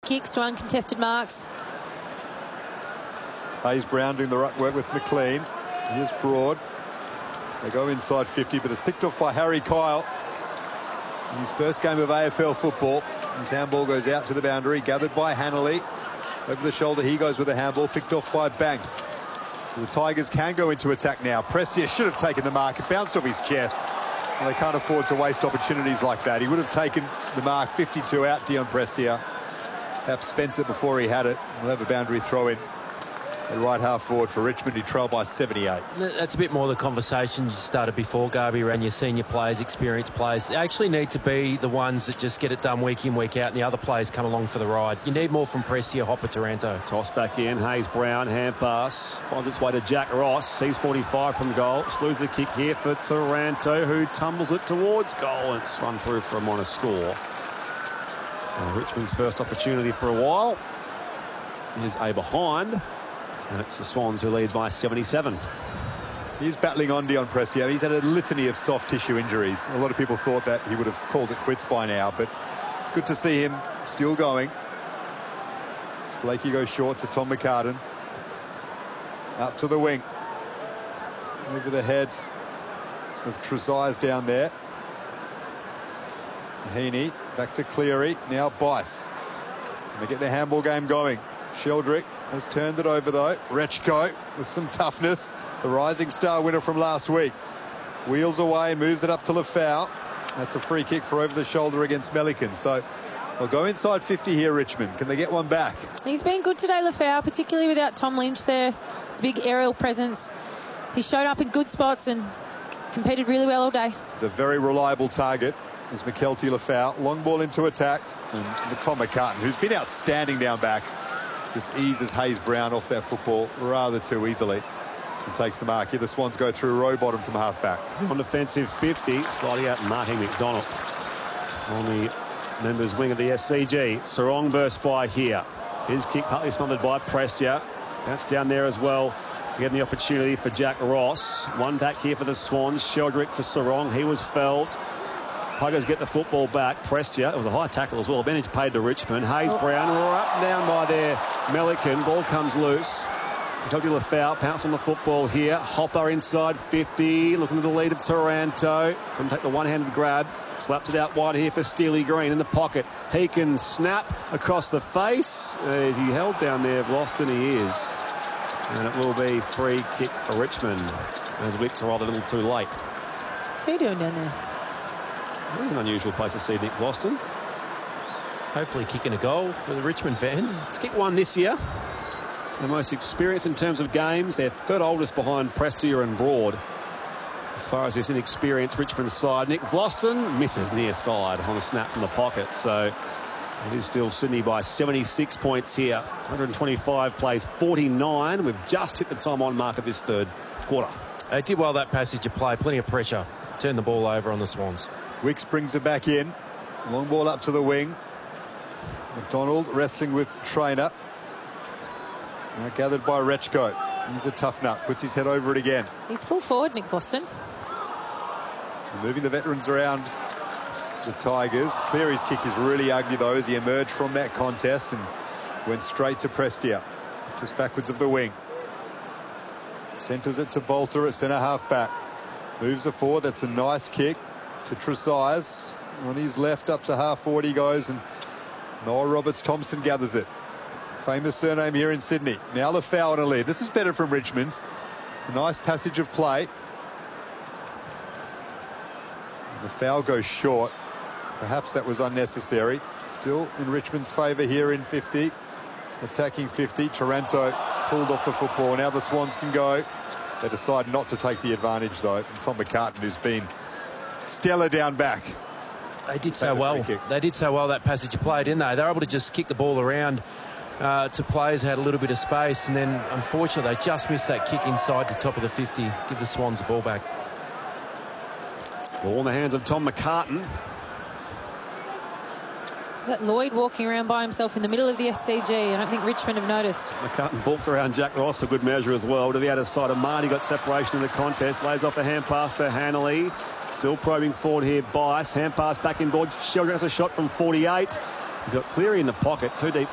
kicks to uncontested marks. Hayes Brown doing the ruck work with McLean. Here's Broad. They go inside 50, but it's picked off by Harry Kyle. In his first game of AFL football, his handball goes out to the boundary, gathered by Hanley. Over the shoulder, he goes with a handball, picked off by Banks. The Tigers can go into attack now. Prestia should have taken the mark. It bounced off his chest. And they can't afford to waste opportunities like that. He would have taken the mark. 52 out, Dion Prestia. Perhaps spent it before he had it. We'll have a boundary throw in. At right half forward for Richmond, he trailed by 78. That's a bit more the conversation you started before, Garby, around your senior players, experienced players. They actually need to be the ones that just get it done week in, week out, and the other players come along for the ride. You need more from Prestia, Hopper, Taranto. Toss back in, Hayes Brown, hand pass, finds its way to Jack Ross. He's 45 from goal. Slews the kick here for Taranto, who tumbles it towards goal, and it's run through for a minor score. So Richmond's first opportunity for a while is a behind. And it's the Swans who lead by 77. He's battling on Dion Prestia. He's had a litany of soft tissue injuries. A lot of people thought that he would have called it quits by now, but it's good to see him still going. As Blakey goes short to Tom McCartan. Out to the wing. Over the head of Trezise down there. Heaney back to Cleary. Now Bice. And they get their handball game going. Sheldrick has turned it over, though. Rechko with some toughness. The rising star winner from last week. Wheels away, moves it up to Lafau. That's a free kick for over the shoulder against Melican. So they'll go inside 50 here, Richmond. Can they get one back? He's been good today, Lafau, particularly without Tom Lynch there. It's a big aerial presence. He showed up in good spots and competed really well all day. The very reliable target is McKelty Lafau. Long ball into attack. And Tom McCartan, who's been outstanding down back, just eases Hayes Brown off that football rather too easily and takes the mark. Here the Swans go through row bottom from half-back. On defensive 50, sliding out Marty McDonald on the members' wing of the SCG. Sarong bursts by here. His kick partly smothered by Prestia. That's down there as well. Getting the opportunity for Jack Ross. One back here for the Swans. Sheldrick to Sarong. He was felled. Huggers get the football back. Prestia, it was a high tackle as well. Advantage paid to Richmond. Hayes Brown, right down by there. Melican, ball comes loose. Toby Lafau pounced on the football here. Hopper inside 50, looking to the lead of Taranto. Couldn't take the one-handed grab. Slaps it out wide here for Steely Green in the pocket. He can snap across the face. As he held down there, Vlosten he is. And it will be free kick for Richmond. As Wicks arrived a little too late. What's he doing down there? It is an unusual place to see Nick Vlosten. Hopefully kicking a goal for the Richmond fans. He's kicked one this year. The most experienced in terms of games. They're third oldest behind Prestia and Broad. As far as this inexperienced Richmond side, Nick Vlosten misses near side on a snap from the pocket. So it is still Sydney by 76 points here. 125 plays 49. We've just hit the time on mark of this third quarter. They did well that passage of play. Plenty of pressure. Turned the ball over on the Swans. Wicks brings it back in. Long ball up to the wing. McDonald wrestling with Trainer. Gathered by Rechko. He's a tough nut. Puts his head over it again. He's full forward, Nick Vlosten. Moving the veterans around the Tigers. Cleary's kick is really ugly, though, as he emerged from that contest and went straight to Prestia. Just backwards of the wing. Centres it to Bolter at centre half back. Moves it forward. That's a nice kick to Trezise. On his left up to half forward he goes, and Noah Roberts-Thompson gathers it. Famous surname here in Sydney. Now Lafau on a lead. This is better from Richmond. A nice passage of play. Lafau goes short. Perhaps that was unnecessary. Still in Richmond's favour here in 50. Attacking 50. Taranto pulled off the football. Now the Swans can go. They decide not to take the advantage, though. And Tom McCartan, who's been stellar down back. They did so well. They did so well that passage of play, didn't they? They were able to just kick the ball around to players who had a little bit of space, and then unfortunately they just missed that kick inside the top of the 50. Give the Swans the ball back. Ball in the hands of Tom McCartan. Is that Lloyd walking around by himself in the middle of the SCG? I don't think Richmond have noticed. McCartan balked around Jack Ross for good measure as well. To the outer side of Marty, got separation in the contest. Lays off a hand pass to Hanley. Still probing forward here, Bice. Hand pass back in board. Sheldrick has a shot from 48. He's got Cleary in the pocket. Too deep